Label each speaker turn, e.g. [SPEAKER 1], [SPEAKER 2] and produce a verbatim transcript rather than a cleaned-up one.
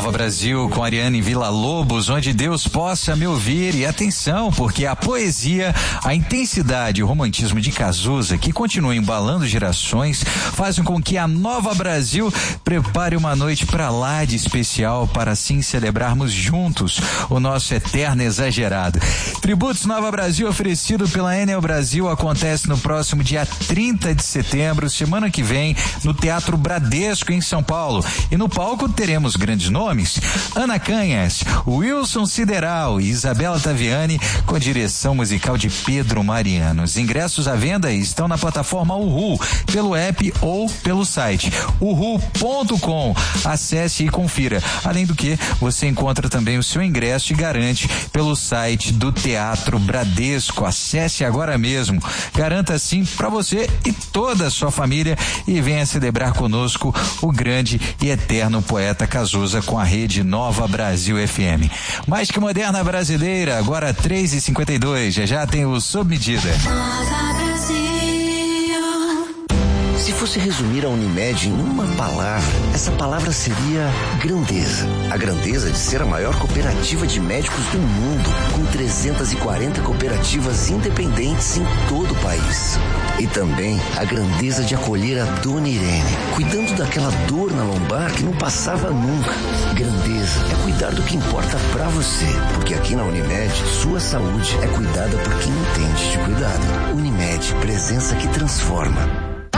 [SPEAKER 1] Nova Brasil com Ariane Villa-Lobos, onde Deus possa me ouvir. E atenção, porque a poesia, a intensidade e o romantismo de Cazuza, que continuam embalando gerações, fazem com que a Nova Brasil prepare uma noite pra lá de especial, para assim celebrarmos juntos o nosso eterno exagerado. Tributos Nova Brasil oferecido pela Enel Brasil acontece no próximo dia trinta de setembro, semana que vem, no Teatro Bradesco, em São Paulo. E no palco teremos grandes nomes: Ana Canhas, Wilson Sideral e Isabela Taviani, com direção musical de Pedro Mariano. Os ingressos à venda estão na plataforma Uhu, pelo app ou pelo site uhu ponto com. Acesse e confira. Além do que, você encontra também o seu ingresso e garante pelo site do Teatro Bradesco. Acesse agora mesmo. Garanta assim para você e toda a sua família e venha celebrar conosco o grande e eterno poeta Cazuza com a rede Nova Brasil F M. Mais que moderna brasileira, agora três e cinquenta e dois. Já já tem o Sob Medida.
[SPEAKER 2] Nova Brasil.
[SPEAKER 3] Se fosse resumir a Unimed em uma palavra, essa palavra seria grandeza. A grandeza de ser a maior cooperativa de médicos do mundo, com trezentas e quarenta cooperativas independentes em todo o país. E também a grandeza de acolher a Dona Irene, cuidando daquela dor na lombar que não passava nunca. Grandeza é cuidar do que importa pra você, porque aqui na Unimed, sua saúde é cuidada por quem entende de cuidado. Unimed, presença que transforma.